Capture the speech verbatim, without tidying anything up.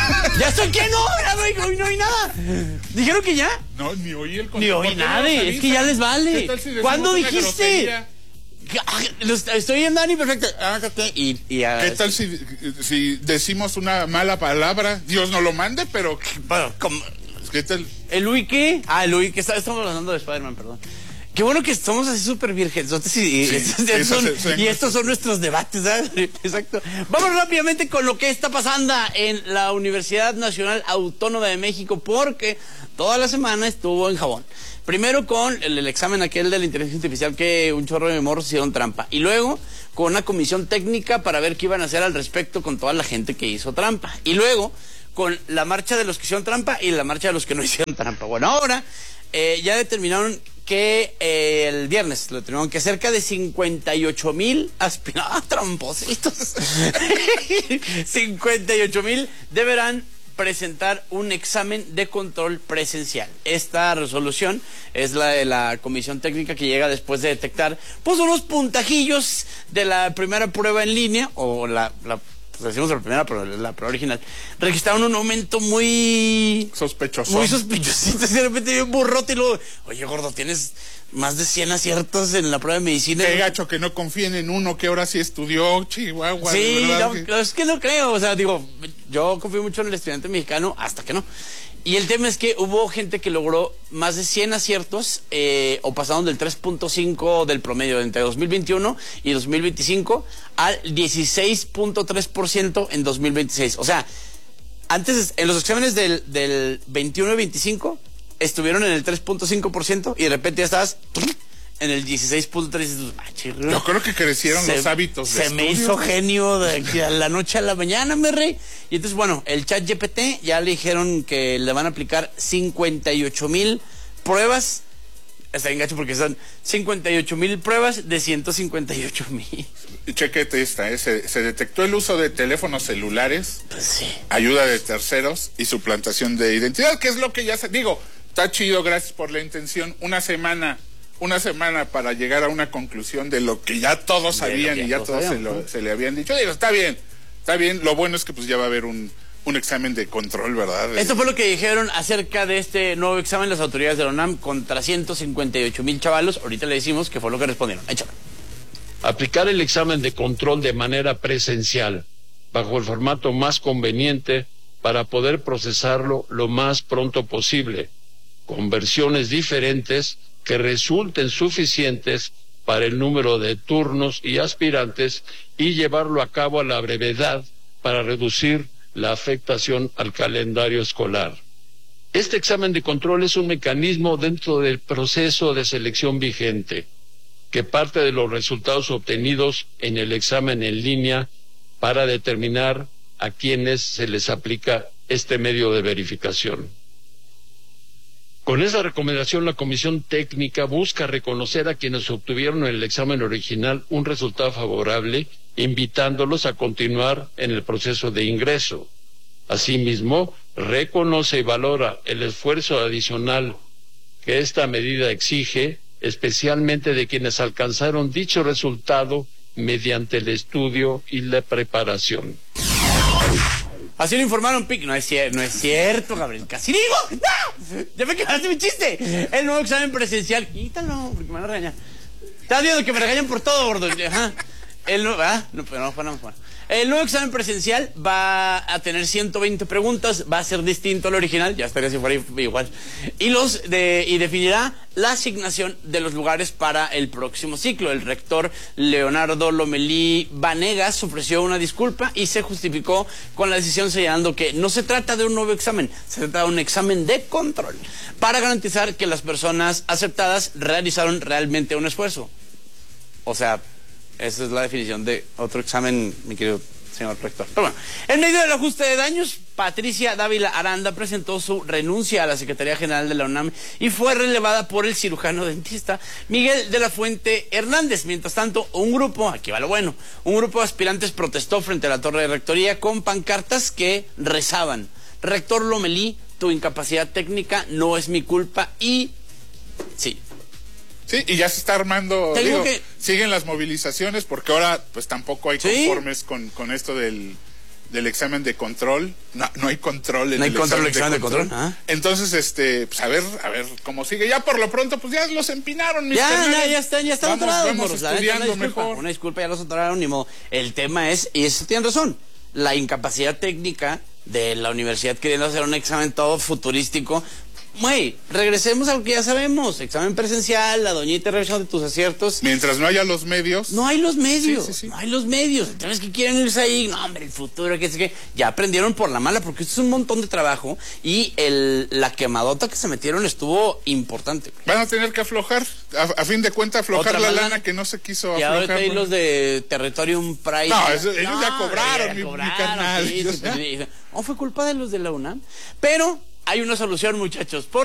¿Ya estoy qué? No, no, no, no, no hay nada. ¿Dijeron que ya? No, ni oí el Ni oí nada, es que ya les vale. Si ¿cuándo dijiste? Estoy bien, Dani, perfecto. Y, y a... ¿Qué tal si, si decimos una mala palabra? Dios no lo mande, pero... Bueno, ¿cómo? ¿Qué tal? ¿El Uy qué? Ah, el Uy que está, estamos hablando de Spider-Man, perdón. Qué bueno que somos así súper virgens. Y, y, sí, estos son, se, se y estos son nuestros debates, ¿sabes? Exacto. Vamos rápidamente con lo que está pasando en la Universidad Nacional Autónoma de México, porque toda la semana estuvo en jabón. Primero con el, el examen aquel de la inteligencia artificial que un chorro de morros hicieron trampa. Y luego con una comisión técnica para ver qué iban a hacer al respecto con toda la gente que hizo trampa. Y luego con la marcha de los que hicieron trampa y la marcha de los que no hicieron trampa. Bueno, ahora eh, ya determinaron que eh, el viernes lo determinaron que cerca de cincuenta y ocho mil aspirantes, ¡ah, trampositos! cincuenta y ocho mil deberán presentar un examen de control presencial. Esta resolución es la de la comisión técnica que llega después de detectar pues unos puntajillos de la primera prueba en línea, o la, la pues decimos la primera, pero la prueba original, registraron un aumento muy sospechoso. Muy sospechosito. De repente vi un burrote y luego, oye, gordo, tienes más de cien aciertos en la prueba de medicina. Qué gacho que no confíen en uno que ahora sí estudió, Chihuahua. Sí, no, es que no creo, o sea, digo, yo confío mucho en el estudiante mexicano hasta que no. Y el tema es que hubo gente que logró más de cien aciertos eh, o pasaron del tres punto cinco del promedio entre dos mil veintiuno y dos mil veinticinco al dieciséis punto tres por ciento en dos mil veintiséis. O sea, antes en los exámenes del, del veintiuno y veinticinco estuvieron en el tres punto cinco por ciento y de repente ya estabas en el dieciséis punto tres por ciento. Yo creo que crecieron se, los hábitos de Se estudio, me hizo genio de aquí a la noche a la mañana, me rey. Y entonces, bueno, el ChatGPT ya le dijeron que le van a aplicar cincuenta y ocho mil pruebas. Está bien gacho porque son cincuenta y ocho mil pruebas de ciento cincuenta y ocho mil. Chequete esta, ¿eh? se, se detectó el uso de teléfonos celulares, pues sí, ayuda de terceros y suplantación de identidad, que es lo que ya se... Digo, está chido, gracias por la intención. Una semana... Una semana para llegar a una conclusión de lo que ya todos sabían y ya todos se, lo, se le habían dicho. Digo, está bien, está bien. Lo bueno es que pues ya va a haber un, un examen de control, ¿verdad? Esto fue lo que dijeron acerca de este nuevo examen las autoridades de la UNAM contra ciento cincuenta y ocho mil chavalos. Ahorita le decimos que fue lo que respondieron. Échale. Aplicar el examen de control de manera presencial, bajo el formato más conveniente para poder procesarlo lo más pronto posible, con versiones diferentes que resulten suficientes para el número de turnos y aspirantes y llevarlo a cabo a la brevedad para reducir la afectación al calendario escolar. Este examen de control es un mecanismo dentro del proceso de selección vigente, que parte de los resultados obtenidos en el examen en línea para determinar a quienes se les aplica este medio de verificación. Con esa recomendación, la Comisión Técnica busca reconocer a quienes obtuvieron en el examen original un resultado favorable, invitándolos a continuar en el proceso de ingreso. Asimismo, reconoce y valora el esfuerzo adicional que esta medida exige, especialmente de quienes alcanzaron dicho resultado mediante el estudio y la preparación. Así lo informaron, Pic. No es cierto, no es cierto, Gabriel. Casi digo. ¡No! Ya me quedaste mi chiste. El nuevo examen presencial. Quítalo, porque me van a regañar. Estás viendo que me regañan por todo, gordo. Ajá. El nuevo, ah, no, pero no, no, no, no. El nuevo examen presencial va a tener ciento veinte preguntas, va a ser distinto al original, ya estaría si fuera igual, y, los de, y definirá la asignación de los lugares para el próximo ciclo. El rector Leonardo Lomelí Vanegas ofreció una disculpa y se justificó con la decisión señalando que no se trata de un nuevo examen, se trata de un examen de control, para garantizar que las personas aceptadas realizaron realmente un esfuerzo. O sea, esa es la definición de otro examen, mi querido señor rector. Pero bueno, en medio del ajuste de daños, Patricia Dávila Aranda presentó su renuncia a la Secretaría General de la UNAM y fue relevada por el cirujano dentista Miguel de la Fuente Hernández. Mientras tanto, un grupo, aquí va lo bueno, un grupo de aspirantes protestó frente a la torre de rectoría con pancartas que rezaban: rector Lomelí, tu incapacidad técnica no es mi culpa. Y sí, Sí, y ya se está armando, digo, que... siguen las movilizaciones porque ahora pues tampoco hay ¿Sí? conformes con, con esto del, del examen de control. No, no hay control en no hay el control, examen, examen de control. De control. ¿Ah? Entonces, este, pues a ver, a ver cómo sigue. Ya por lo pronto, pues ya los empinaron, mis Ya, canales. ya, ya están, ya están vamos, atorados. vamos Moros, estudiando una disculpa, mejor. Una disculpa, ya los atoraron, ni modo. El tema es, y eso tienen razón, la incapacidad técnica de la universidad queriendo hacer un examen todo futurístico. Güey, regresemos a lo que ya sabemos. Examen presencial, la doñita revisión de tus aciertos. Mientras no haya los medios. No hay los medios. Sí, sí, sí. No hay los medios. Entonces, ¿qué quieren irse ahí? No, hombre, el futuro, que sé qué. Ya aprendieron por la mala, porque esto es un montón de trabajo. Y el, la quemadota que se metieron estuvo importante. Van a tener que aflojar. A, a fin de cuentas, aflojar la lana, lana que no se quiso y aflojar. Y ahora hay los de Territorium Pride. No, eso, ellos no, ya cobraron, ya mi, cobraron mi carnal. Sí, sí, sí. No, fue culpa de los de la UNAM. Pero hay una solución, muchachos.